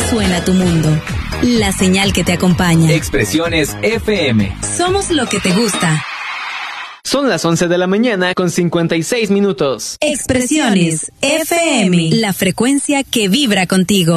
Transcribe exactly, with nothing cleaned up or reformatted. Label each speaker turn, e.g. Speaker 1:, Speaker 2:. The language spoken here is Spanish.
Speaker 1: suena tu mundo. La señal que te acompaña.
Speaker 2: Expresiones F M.
Speaker 1: Somos lo que te gusta.
Speaker 3: Son las once de la mañana con cincuenta y seis minutos.
Speaker 1: Expresiones F M. La frecuencia que vibra contigo.